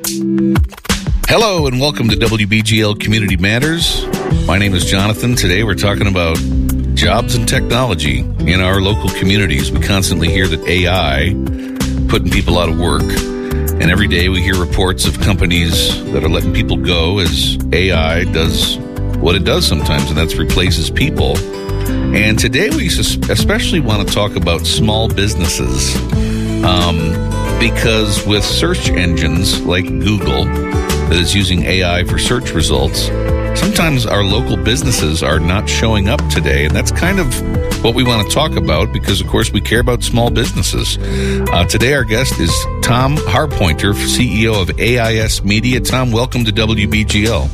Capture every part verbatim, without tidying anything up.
Hello and welcome to W B G L Community Matters. My name is Jonathan. Today we're talking about jobs and technology in our local communities. We constantly hear that A I putting people out of work. And every day we hear reports of companies that are letting people go as A I does what it does sometimes, and that's replaces people. And today we especially want to talk about small businesses um, because with search engines like Google that is using A I for search results, sometimes our local businesses are not showing up today. And that's kind of what we want to talk about because, of course, we care about small businesses. Uh, today our guest is Tom Harpointer, C E O of A I S Media. Tom, welcome to W B G L.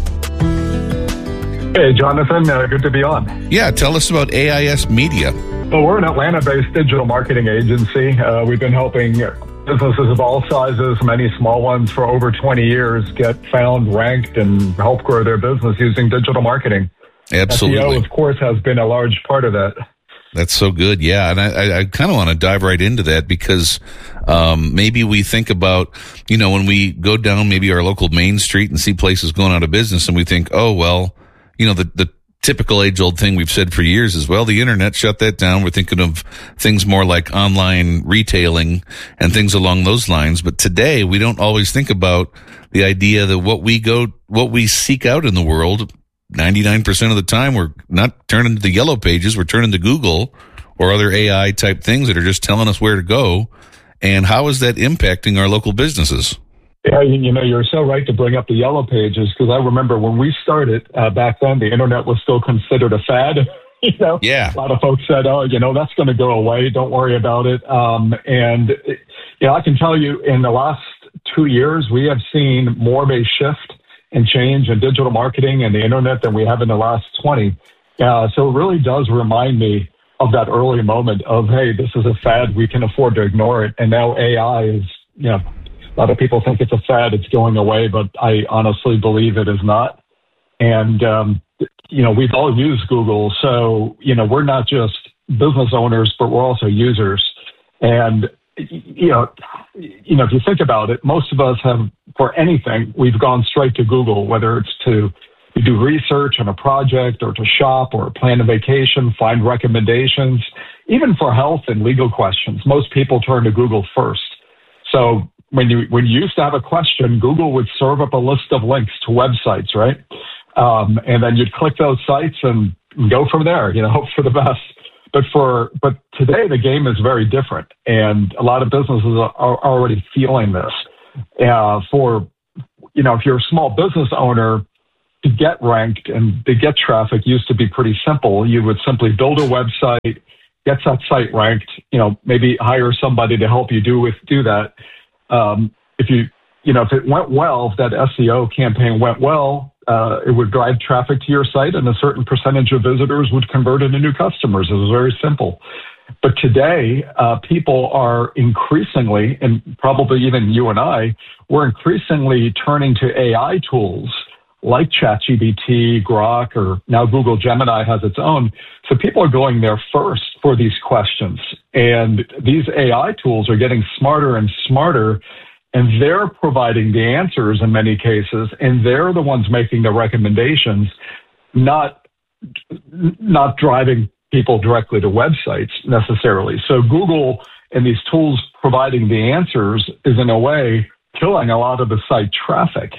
Hey, Jonathan. Uh, good to be on. Yeah, tell us about A I S Media. Well, we're an Atlanta-based digital marketing agency. Uh, we've been helping businesses of all sizes, many small ones, for over twenty years, get found, ranked, and help grow their business using digital marketing. Absolutely. S E O, of course, has been a large part of that. That's so good. Yeah. And I, I, I kind of want to dive right into that because um, maybe we think about, you know, when we go down maybe our local main street and see places going out of business and we think, oh, well, you know, the, the typical age-old thing we've said for years is, well, the internet shut that down. We're thinking of things more like online retailing and things along those lines. But today, we don't always think about the idea that what we go, what we seek out in the world, ninety-nine percent of the time, we're not turning to the yellow pages. We're turning to Google or other A I type things that are just telling us where to go. And how is that impacting our local businesses? Yeah, you know, you're so right to bring up the yellow pages because I remember when we started uh, back then, the internet was still considered a fad. you know, yeah. A lot of folks said, "Oh, you know, that's going to go away. Don't worry about it." Um, and you know, I can tell you, in the last two years, we have seen more of a shift and change in digital marketing and the internet than we have in the last twenty. Uh, so it really does remind me of that early moment of, "Hey, this is a fad. We can afford to ignore it." And now A I is, you know. A lot of people think it's a fad, it's going away, but I honestly believe it is not. And, um, you know, we've all used Google. So, you know, we're not just business owners, but we're also users. And, you know, you know, if you think about it, most of us have, for anything, we've gone straight to Google, whether it's to do research on a project or to shop or plan a vacation, find recommendations, even for health and legal questions. Most people turn to Google first. So, When you when you used to have a question, Google would serve up a list of links to websites, right? Um, and then you'd click those sites and go from there. You know, hope for the best. But for but today the game is very different, and a lot of businesses are, are already feeling this. Uh, for you know, if you're a small business owner, to get ranked and to get traffic used to be pretty simple. You would simply build a website, get that site ranked. You know, maybe hire somebody to help you do with do that. Um, if you, you know, if it went well, if that S E O campaign went well, uh, it would drive traffic to your site and a certain percentage of visitors would convert into new customers. It was very simple. But today, uh, people are increasingly, and probably even you and I, we're increasingly turning to A I tools like ChatGPT, Grok, or now Google Gemini has its own. So people are going there first for these questions. And these A I tools are getting smarter and smarter, and they're providing the answers in many cases, and they're the ones making the recommendations, not, not driving people directly to websites necessarily. So Google and these tools providing the answers is in a way killing a lot of the site traffic.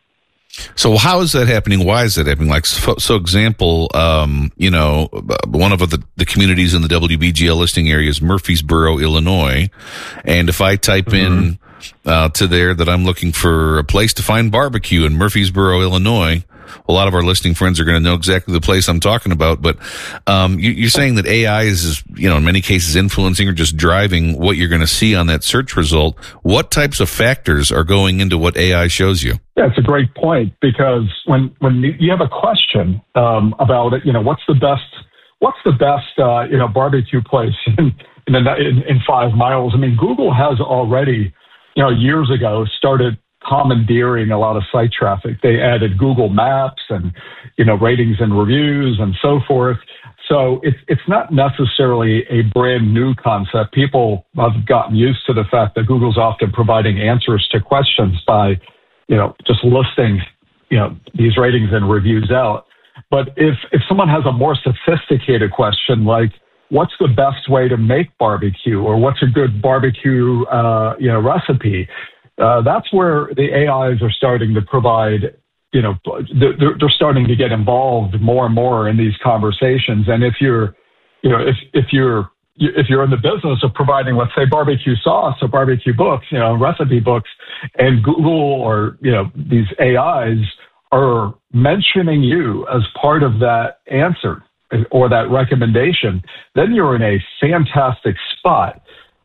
So how is that happening? Why is that happening? Like, so, so example, um, you know, one of the, the communities in the W B G L listing area is Murfreesboro, Illinois. And if I type mm-hmm. in uh, to there that I'm looking for a place to find barbecue in Murfreesboro, Illinois, a lot of our listening friends are going to know exactly the place I'm talking about. But um, you, you're saying that A I is, you know, in many cases influencing or just driving what you're going to see on that search result. What types of factors are going into what A I shows you? Yeah, it's a great point because when when you have a question um, about it, you know, what's the best what's the best uh, you know barbecue place in in, in in five miles? I mean, Google has already, you know, years ago started commandeering a lot of site traffic. They added Google Maps and, you know, ratings and reviews and so forth. So it's it's not necessarily a brand new concept. People have gotten used to the fact that Google's often providing answers to questions by you know, just listing, you know, these ratings and reviews out. But if, if someone has a more sophisticated question, like, what's the best way to make barbecue, or what's a good barbecue, uh, you know, recipe? Uh, that's where the A Is are starting to provide, you know, they're, they're starting to get involved more and more in these conversations. And if you're, you know, if, if you're, if you're in the business of providing, let's say, barbecue sauce or barbecue books, you know, recipe books, and Google or, you know, these A Is are mentioning you as part of that answer or that recommendation, then you're in a fantastic spot.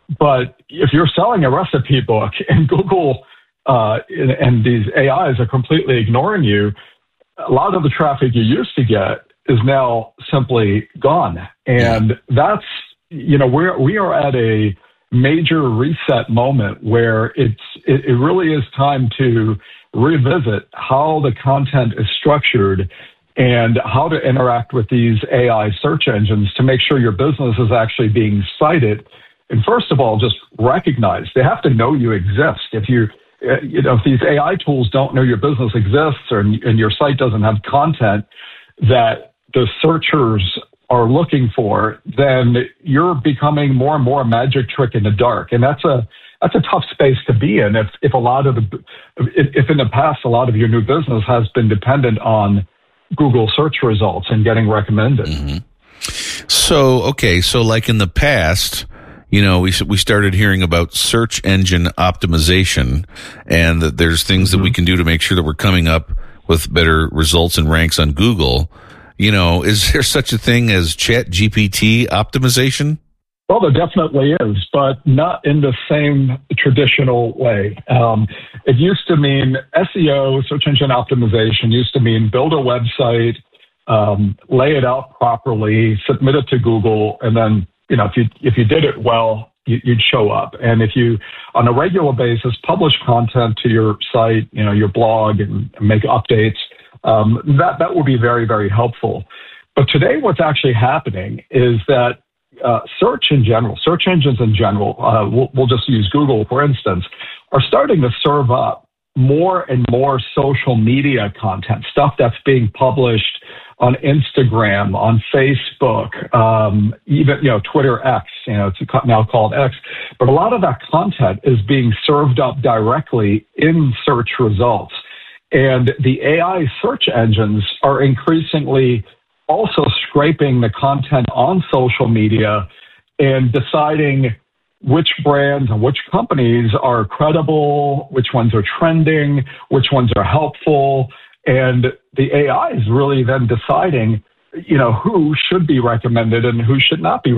But if you're selling a recipe book and Google uh, and, and these A Is are completely ignoring you, a lot of the traffic you used to get is now simply gone. And that's, you know, we're, we are at a major reset moment where it's, it, it really is time to revisit how the content is structured and how to interact with these A I search engines to make sure your business is actually being cited. And first of all, just recognize they have to know you exist. If you, you know, if these A I tools don't know your business exists, or and your site doesn't have content that the searchers are looking for, then you're becoming more and more a magic trick in the dark. And that's a that's a tough space to be in. If if a lot of the if, if in the past a lot of your new business has been dependent on Google search results and getting recommended. Mm-hmm. So, okay, so like in the past, you know, we we started hearing about search engine optimization, and that there's things mm-hmm. that we can do to make sure that we're coming up with better results and ranks on Google. You know, is there such a thing as Chat G P T optimization? Well, there definitely is, but not in the same traditional way. Um, it used to mean S E O, search engine optimization, used to mean build a website, um, lay it out properly, submit it to Google, and then, you know, if you if you did it well, you, you'd show up. And if you, on a regular basis, publish content to your site, you know, your blog, and make updates, um, that that will be very, very helpful. But today, what's actually happening is that Uh, search in general, search engines in general, uh, we'll, we'll just use Google, for instance, are starting to serve up more and more social media content, stuff that's being published on Instagram, on Facebook, um, even, you know, Twitter X, you know, it's now called X. But a lot of that content is being served up directly in search results. And the A I search engines are increasingly also scraping the content on social media and deciding which brands and which companies are credible, which ones are trending, which ones are helpful. And the A I is really then deciding, you know, who should be recommended and who should not be